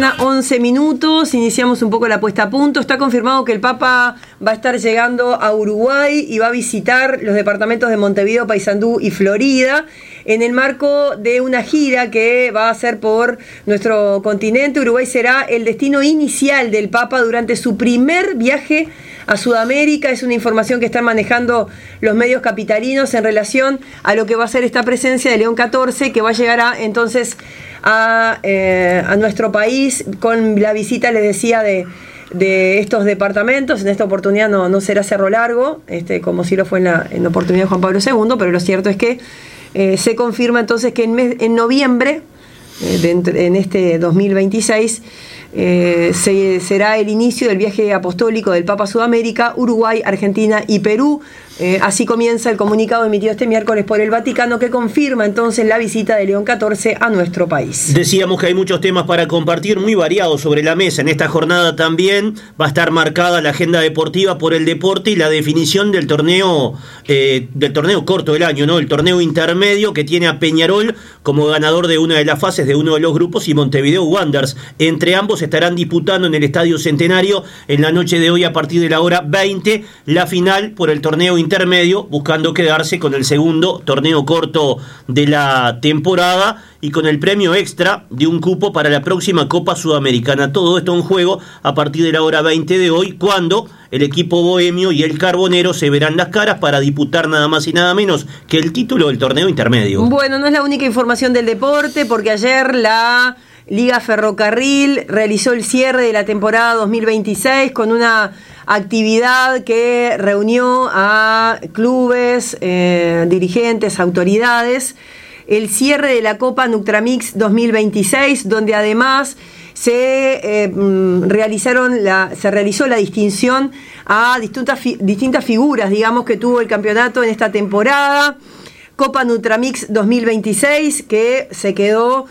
mañana, 11 minutos. Iniciamos un poco la puesta a punto. Está confirmado que el Papa va a estar llegando a Uruguay y va a visitar los departamentos de Montevideo, Paysandú y Florida en el marco de una gira que va a hacer por nuestro continente. Uruguay será el destino inicial del Papa durante su primer viaje a Sudamérica. Es una información que están manejando los medios capitalinos en relación a lo que va a ser esta presencia de León XIV, que va a llegar entonces a nuestro país con la visita, les decía, de estos departamentos. En esta oportunidad no será Cerro Largo, como sí lo fue en la oportunidad de Juan Pablo II, pero lo cierto es que se confirma entonces que en noviembre, en este 2026, será el inicio del viaje apostólico del Papa a Sudamérica, Uruguay, Argentina y Perú. Así comienza el comunicado emitido este miércoles por el Vaticano, que confirma entonces la visita de León XIV a nuestro país. Decíamos que hay muchos temas para compartir, muy variados sobre la mesa. En esta jornada también va a estar marcada la agenda deportiva por el deporte y la definición del torneo corto del año, ¿no? El torneo intermedio, que tiene a Peñarol como ganador de una de las fases de uno de los grupos y Montevideo Wanderers. Entre ambos estarán disputando en el Estadio Centenario en la noche de hoy, a partir de la hora 20, la final por el torneo intermedio, buscando quedarse con el segundo torneo corto de la temporada y con el premio extra de un cupo para la próxima Copa Sudamericana. Todo esto en juego a partir de la hora 20 de hoy, cuando el equipo bohemio y el Carbonero se verán las caras para disputar nada más y nada menos que el título del torneo intermedio. Bueno, no es la única información del deporte, porque ayer la Liga Ferrocarril realizó el cierre de la temporada 2026 con una actividad que reunió a clubes, dirigentes, autoridades. El cierre de la Copa Nuctramix 2026, donde además se realizó la distinción a distintas figuras, digamos, que tuvo el campeonato en esta temporada. Copa Nutramix 2026, que se quedó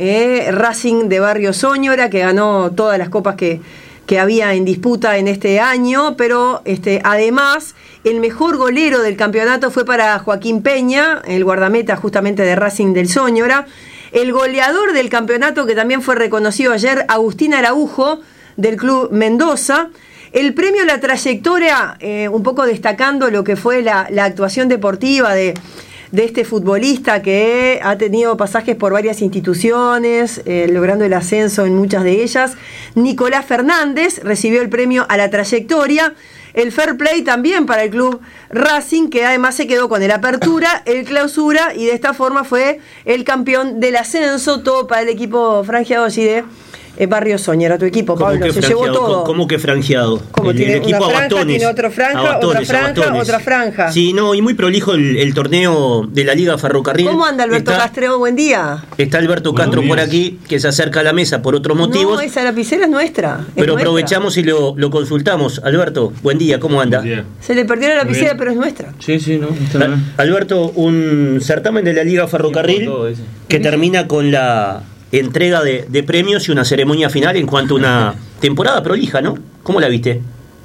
Racing de Barrio Sóñora, que ganó todas las copas que había en disputa en este año, pero además el mejor golero del campeonato fue para Joaquín Peña, el guardameta justamente de Racing del Sóñora. El goleador del campeonato, que también fue reconocido ayer, Agustín Araujo, del Club Mendoza. El premio a la trayectoria, un poco destacando lo que fue la actuación deportiva de este futbolista, que ha tenido pasajes por varias instituciones, logrando el ascenso en muchas de ellas. Nicolás Fernández recibió el premio a la trayectoria. El Fair Play también para el Club Racing, que además se quedó con el Apertura, el Clausura, y de esta forma fue el campeón del ascenso. Todo para el equipo franjeado allí de Barrio Sóñora. Tu equipo, Pablo, se llevó todo. ¿Cómo que franjeado? El equipo una franja, Abatones. Tiene otra franja, otra franja. Sí, no, y muy prolijo el torneo de la Liga Ferrocarril. ¿Cómo anda Alberto Castro? Buen día. Está Alberto Castro por aquí, que se acerca a la mesa por otros motivos. No, esa lapicera es nuestra. Pero aprovechamos y lo consultamos. Alberto, buen día, ¿cómo anda? Buen día. Se le perdió la lapicera, pero es nuestra. Sí, no. Alberto, un certamen de la Liga Ferrocarril que termina con la entrega de premios y una ceremonia final en cuanto a una temporada prolija, ¿no? ¿Cómo la viste?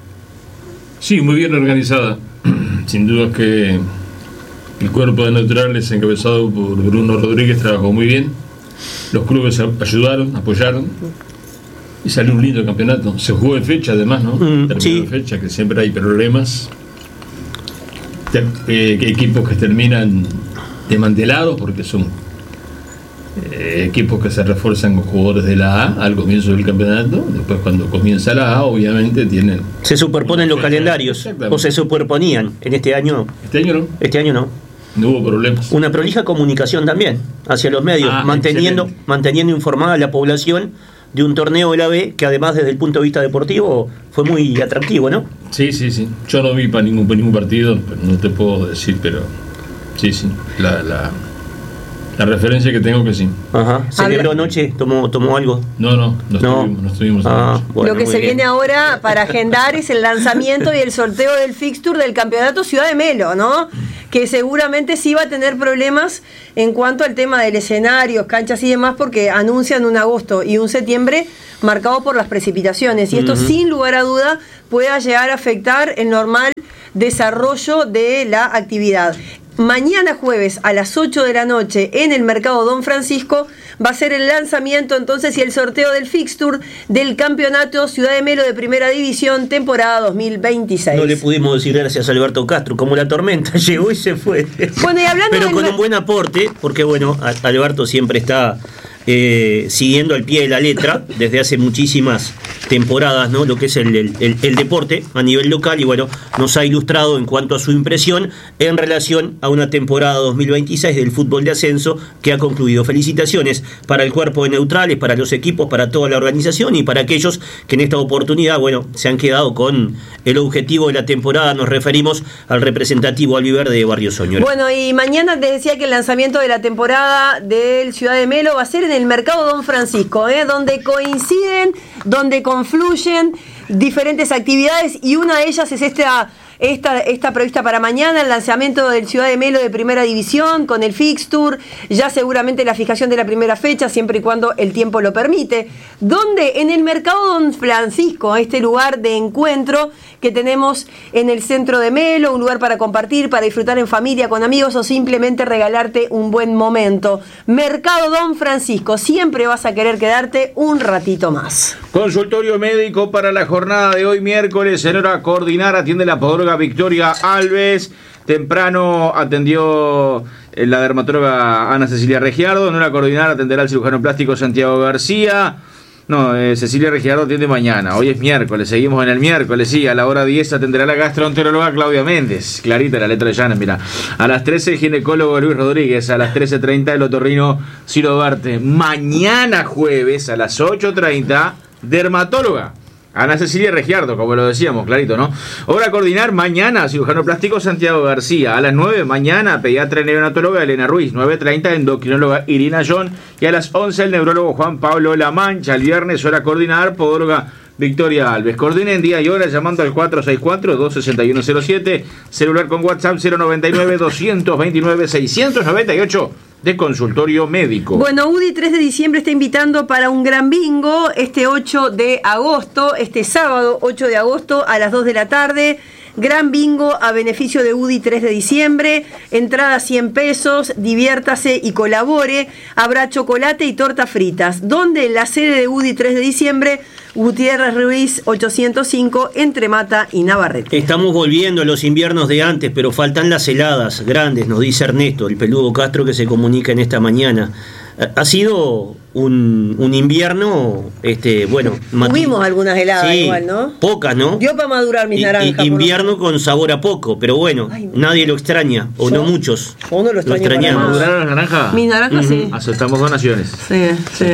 Sí, muy bien organizada. Sin duda que el cuerpo de neutrales, encabezado por Bruno Rodríguez, trabajó muy bien. Los clubes ayudaron, apoyaron, y salió un lindo campeonato. Se jugó de fecha, además, ¿no? Terminó sí. De fecha, que siempre hay problemas. Equipos que terminan desmantelados porque son equipos que se refuerzan con jugadores de la A al comienzo del campeonato. Después, cuando comienza la A, obviamente se superponen los calendarios, o se superponían. En este año no. No hubo problemas. Una prolija comunicación también hacia los medios, manteniendo informada a la población de un torneo de la B que, además, desde el punto de vista deportivo, fue muy atractivo, ¿no? Sí. Yo no vi para ningún partido, pero no te puedo decir, pero sí. La referencia que tengo, que sí. Ajá. ¿Celebró anoche? ¿Tomó algo? No estuvimos anoche. Bueno, lo que se viene ahora para agendar es el lanzamiento y el sorteo del fixture del campeonato Ciudad de Melo, ¿no? Que seguramente sí va a tener problemas en cuanto al tema del escenario, canchas y demás, porque anuncian un agosto y un septiembre marcado por las precipitaciones. Y esto, sin lugar a duda, pueda llegar a afectar el normal desarrollo de la actividad. mañana jueves a las 8 de la noche en el Mercado Don Francisco va a ser el lanzamiento entonces y el sorteo del fixture del campeonato Ciudad de Melo de Primera División temporada 2026. No le pudimos decir gracias a Alberto Castro, como la tormenta llegó y se fue. Bueno, y hablando pero con un buen aporte, porque bueno, Alberto siempre está siguiendo al pie de la letra desde hace muchísimas temporadas, ¿no? Lo que es el deporte a nivel local, y bueno, nos ha ilustrado en cuanto a su impresión en relación a una temporada 2026 del fútbol de ascenso que ha concluido. Felicitaciones para el cuerpo de neutrales, para los equipos, para toda la organización y para aquellos que en esta oportunidad, bueno, se han quedado con el objetivo de la temporada. Nos referimos al representativo albiverde de Barrio Soñora. Bueno, y mañana te decía que el lanzamiento de la temporada del Ciudad de Melo va a ser en el Mercado Don Francisco, donde coinciden, donde confluyen diferentes actividades, y una de ellas es esta prevista para mañana, el lanzamiento del Ciudad de Melo de Primera División con el fixture, ya seguramente la fijación de la primera fecha, siempre y cuando el tiempo lo permite, donde en el Mercado Don Francisco, este lugar de encuentro que tenemos en el centro de Melo, un lugar para compartir, para disfrutar en familia, con amigos o simplemente regalarte un buen momento. Mercado Don Francisco, siempre vas a querer quedarte un ratito más. Consultorio médico para la jornada de hoy, miércoles, en hora coordinar, atiende la podóloga Victoria Alves. Temprano atendió la dermatóloga Ana Cecilia Regiardo. En hora coordinar atenderá el cirujano plástico Santiago García. No, Cecilia Regiardo atiende mañana. Hoy es miércoles, seguimos en el miércoles, sí. A la hora 10 atenderá la gastroenteróloga Claudia Méndez. Clarita la letra de Llana, mira. A las 13 el ginecólogo Luis Rodríguez. A las 13:30 el otorrino Ciro Duarte. Mañana jueves a las 8:30 dermatóloga Ana Cecilia Regiardo, como lo decíamos, clarito, ¿no? Hora a coordinar mañana, cirujano plástico Santiago García. A las 9 mañana, pediatra y neonatóloga Elena Ruiz. 9:30, endocrinóloga Irina John. Y a las 11, el neurólogo Juan Pablo La Mancha. El viernes, hora a coordinar, podóloga Victoria Alves. Coordinen día y hora llamando al 464-26107. Celular con WhatsApp 099-229-698 de consultorio médico. Bueno, UDI 3 de diciembre está invitando para un gran bingo este 8 de agosto, este sábado 8 de agosto a las 2 de la tarde. Gran bingo a beneficio de UDI 3 de diciembre. Entrada 100 pesos, diviértase y colabore. Habrá chocolate y tortas fritas. ¿Dónde? En la sede de UDI 3 de diciembre, Gutiérrez Ruiz 805, entre Mata y Navarrete. Estamos volviendo a los inviernos de antes, pero faltan las heladas grandes, nos dice Ernesto, el peludo Castro, que se comunica en esta mañana. Ha sido un invierno, bueno... Tuvimos algunas heladas, sí, igual, ¿no? Pocas, ¿no? Dio para madurar mis naranjas. Invierno con sabor a poco, pero bueno, nadie lo extraña, o no muchos. Uno lo extrañamos. ¿Maduraron las naranjas? Mis naranjas, sí. Aceptamos donaciones. Sí.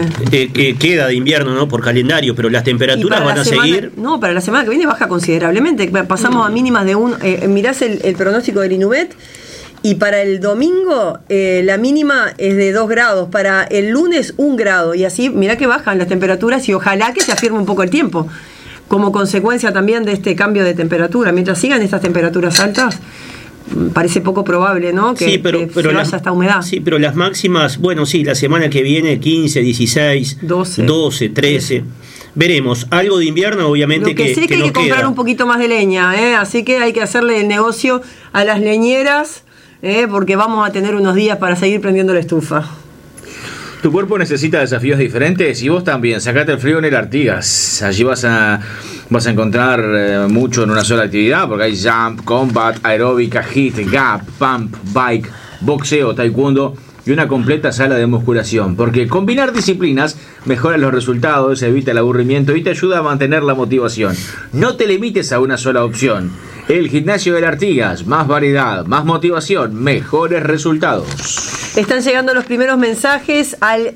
Queda de invierno, ¿no? Por calendario, pero las temperaturas van a seguir... No, para la semana que viene baja considerablemente. Pasamos a mínimas de mirás el pronóstico del Inumet. Y para el domingo la mínima es de 2 grados, para el lunes 1 grado, y así mirá que bajan las temperaturas y ojalá que se afirme un poco el tiempo, como consecuencia también de este cambio de temperatura. Mientras sigan estas temperaturas altas, parece poco probable, ¿no? Que se vaya esta humedad. Sí, pero las máximas, bueno, sí, la semana que viene 15, 16, 12, 13... Veremos, algo de invierno obviamente Lo que sé que hay que comprar un poquito más de leña, así que hay que hacerle el negocio a las leñeras, porque vamos a tener unos días para seguir prendiendo la estufa. Tu cuerpo necesita desafíos diferentes y vos también. Sacate el frío en el Artigas. Allí vas a encontrar mucho en una sola actividad, porque hay jump, combat, aeróbica, hit, gap, pump, bike, boxeo, taekwondo y una completa sala de musculación, porque combinar disciplinas mejora los resultados, evita el aburrimiento y te ayuda a mantener la motivación. No te limites a una sola opción. El Gimnasio del Artigas, más variedad, más motivación, mejores resultados. Están llegando los primeros mensajes al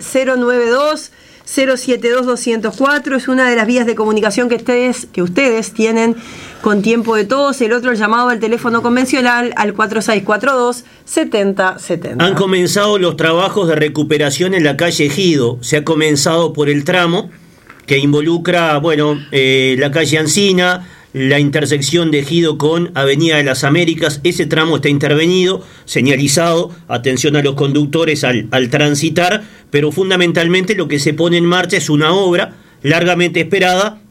092-072-204. Es una de las vías de comunicación que ustedes tienen con Tiempo de Todos. El otro, el llamado al teléfono convencional al 4642-7070. Han comenzado los trabajos de recuperación en la calle Ejido. Se ha comenzado por el tramo que involucra, la calle Ancina, la intersección de Ejido con Avenida de las Américas. Ese tramo está intervenido, señalizado, atención a los conductores al transitar, pero fundamentalmente lo que se pone en marcha es una obra largamente esperada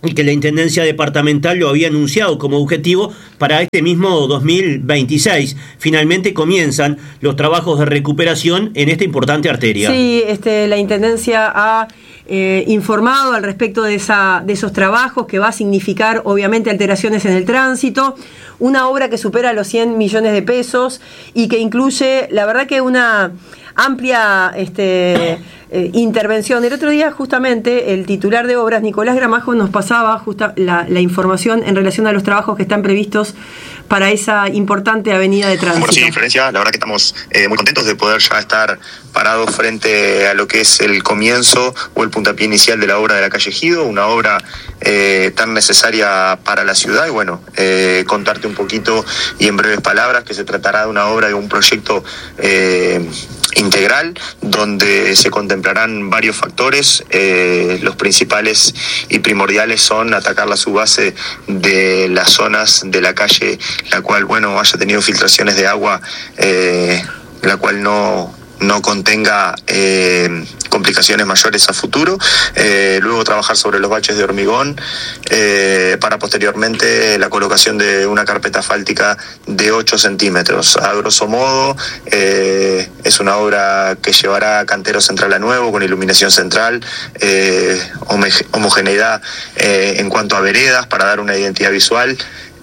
y que la Intendencia Departamental lo había anunciado como objetivo para este mismo 2026. Finalmente comienzan los trabajos de recuperación en esta importante arteria. Sí, la Intendencia ha informado al respecto de esos trabajos, que va a significar obviamente alteraciones en el tránsito, una obra que supera los 100 millones de pesos y que incluye, la verdad, que una amplia intervención. El otro día justamente el titular de obras, Nicolás Gramajo, nos pasaba la información en relación a los trabajos que están previstos para esa importante avenida de tránsito. Bueno, sí, Florencia, la verdad que estamos muy contentos de poder ya estar parados frente a lo que es el comienzo o el puntapié inicial de la obra de la calle Ejido, una obra tan necesaria para la ciudad. Y bueno, contarte un poquito y en breves palabras que se tratará de una obra, de un proyecto integral, donde se contemplarán varios factores. Los principales y primordiales son atacar la subbase de las zonas de la calle, la cual, bueno, haya tenido filtraciones de agua, la cual no contenga complicaciones mayores a futuro. Luego trabajar sobre los baches de hormigón, para posteriormente la colocación de una carpeta asfáltica de 8 centímetros. A grosso modo, es una obra que llevará cantero central a nuevo, con iluminación central, homogeneidad en cuanto a veredas, para dar una identidad visual,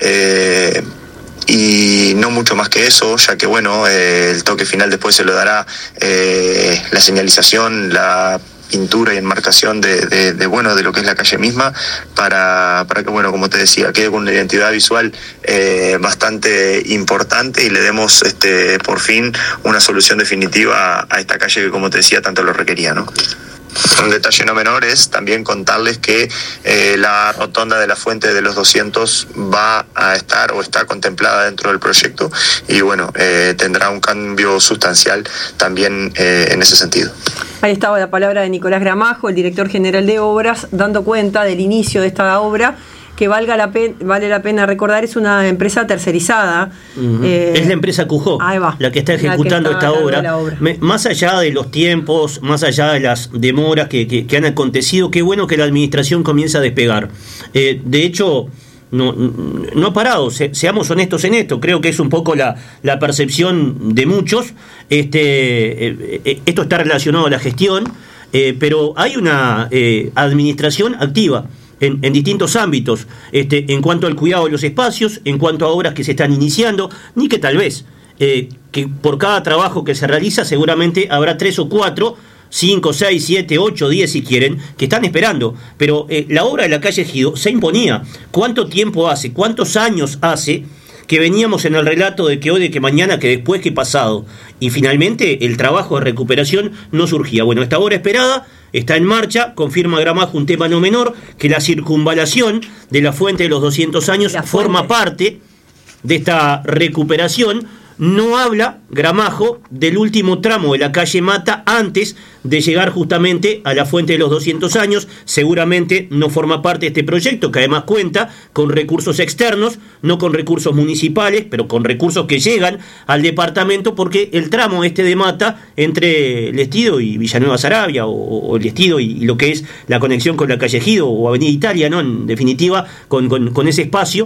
y no mucho más que eso, ya que bueno, el toque final después se lo dará la señalización, la pintura y enmarcación de lo que es la calle misma, para que, bueno, como te decía, quede con una identidad visual bastante importante y le demos por fin una solución definitiva a esta calle que, como te decía, tanto lo requería, ¿no? Un detalle no menor es también contarles que la rotonda de la Fuente de los 200 va a estar o está contemplada dentro del proyecto y bueno, tendrá un cambio sustancial también en ese sentido. Ahí estaba la palabra de Nicolás Gramajo, el director general de obras, dando cuenta del inicio de esta obra, que vale la pena recordar, es una empresa tercerizada. Uh-huh. Es la empresa Cujó, la que está ejecutando esta obra. Más allá de los tiempos, más allá de las demoras que han acontecido, qué bueno que la administración comienza a despegar. De hecho, no ha parado, seamos honestos en esto, creo que es un poco la percepción de muchos. Esto está relacionado a la gestión, pero hay una administración activa en distintos ámbitos, en cuanto al cuidado de los espacios, en cuanto a obras que se están iniciando, ni que tal vez, que por cada trabajo que se realiza seguramente habrá 3 o 4, 5, 6, 7, 8, 10 si quieren, que están esperando, pero la obra de la calle Ejido se imponía. ¿Cuánto tiempo hace, cuántos años hace que veníamos en el relato de que hoy, de que mañana, que después, que pasado? Y finalmente el trabajo de recuperación no surgía. Bueno, esta obra esperada está en marcha, confirma Gramajo un tema no menor, que la circunvalación de la Fuente de los 200 años forma parte de esta recuperación. No habla Gramajo del último tramo de la calle Mata antes de llegar justamente a la Fuente de los 200 años. Seguramente no forma parte de este proyecto, que además cuenta con recursos externos, no con recursos municipales, pero con recursos que llegan al departamento, porque el tramo de Mata, entre el Estido y Villanueva Saravia, o el Estido y lo que es la conexión con la calle Ejido o Avenida Italia, ¿no? En definitiva, con ese espacio,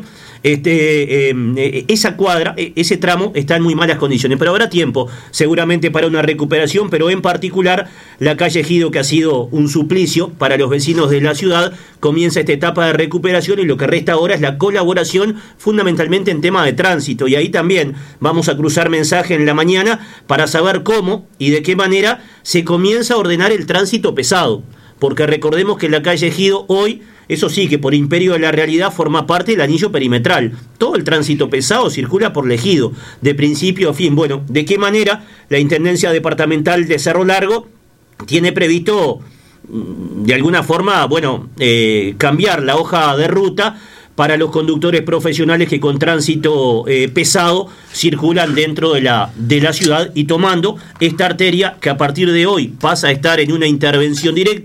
esa cuadra, ese tramo está en muy malas condiciones, pero habrá tiempo seguramente para una recuperación, pero en particular la calle Ejido, que ha sido un suplicio para los vecinos de la ciudad, comienza esta etapa de recuperación y lo que resta ahora es la colaboración fundamentalmente en tema de tránsito, y ahí también vamos a cruzar mensaje en la mañana para saber cómo y de qué manera se comienza a ordenar el tránsito pesado, porque recordemos que la calle Ejido hoy, eso sí, que por imperio de la realidad forma parte del anillo perimetral. Todo el tránsito pesado circula por el Ejido, de principio a fin. Bueno, ¿de qué manera la Intendencia Departamental de Cerro Largo tiene previsto, de alguna forma, cambiar la hoja de ruta para los conductores profesionales que con tránsito pesado circulan dentro de la ciudad, y tomando esta arteria que a partir de hoy pasa a estar en una intervención directa,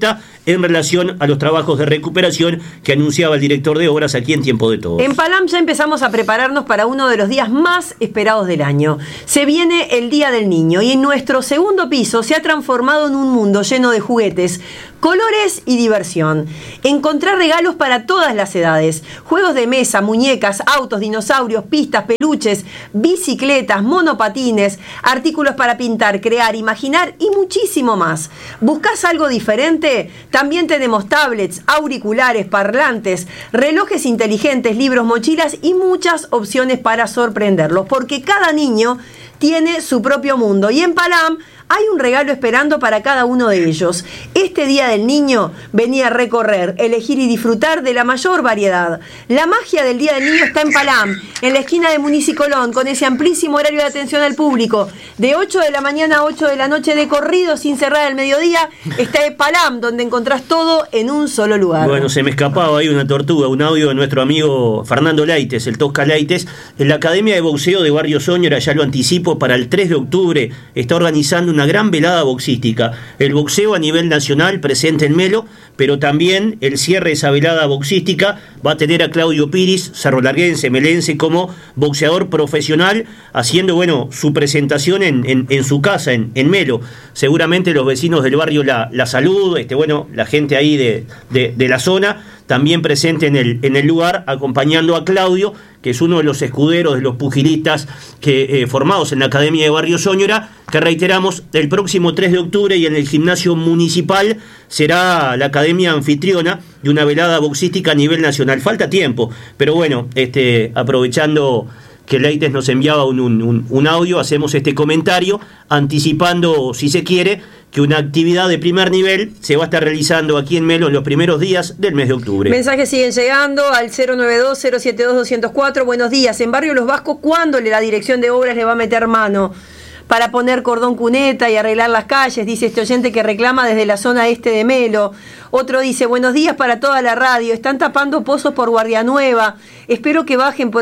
en relación a los trabajos de recuperación que anunciaba el director de obras aquí en Tiempo de Todos. En Palam ya empezamos a prepararnos para uno de los días más esperados del año. Se viene el Día del Niño y nuestro segundo piso se ha transformado en un mundo lleno de juguetes, colores y diversión. Encontrar regalos para todas las edades. Juegos de mesa, muñecas, autos, dinosaurios, pistas, peluches, bicicletas, monopatines, artículos para pintar, crear, imaginar y muchísimo más. ¿Buscás algo diferente? También tenemos tablets, auriculares, parlantes, relojes inteligentes, libros, mochilas y muchas opciones para sorprenderlos, porque cada niño tiene su propio mundo y en Palam hay un regalo esperando para cada uno de ellos. Este Día del Niño venía a recorrer, elegir y disfrutar de la mayor variedad. La magia del Día del Niño está en Palam, en la esquina de Munici Colón, con ese amplísimo horario de atención al público. De 8 de la mañana a 8 de la noche de corrido, sin cerrar el mediodía, está Palam, donde encontrás todo en un solo lugar. Bueno, se me escapaba ahí una tortuga, un audio de nuestro amigo Fernando Leites, el Tosca Leites. En la Academia de Boxeo de Barrio Sóñora, ya lo anticipo, para el 3 de octubre está organizando una gran velada boxística. El boxeo a nivel nacional presente en Melo, pero también el cierre de esa velada boxística va a tener a Claudio Piris, cerrolarguense, melense, como boxeador profesional, haciendo, bueno, su presentación en su casa, en Melo. Seguramente los vecinos del barrio La Salud, bueno, la gente ahí de la zona, también presente en el lugar, acompañando a Claudio, que es uno de los escuderos de los pugilistas que formados en la Academia de Barrio Sóñora, que reiteramos, el próximo 3 de octubre y en el gimnasio municipal será la academia anfitriona de una velada boxística a nivel nacional. Falta tiempo, pero bueno, aprovechando que Leites nos enviaba un audio, hacemos este comentario, anticipando, si se quiere, que una actividad de primer nivel se va a estar realizando aquí en Melo en los primeros días del mes de octubre. Mensajes siguen llegando al 092-072-204. Buenos días. En Barrio Los Vascos, ¿cuándo la dirección de obras le va a meter mano para poner cordón cuneta y arreglar las calles? Dice este oyente que reclama desde la zona este de Melo. Otro dice, buenos días para toda la radio. Están tapando pozos por Guardia Nueva. Espero que bajen por